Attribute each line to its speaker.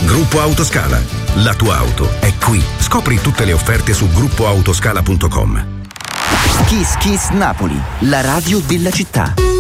Speaker 1: Gruppo Autoscala. La tua auto è qui. Scopri tutte le offerte su gruppoautoscala.com.
Speaker 2: Kiss Kiss Napoli, la radio della città.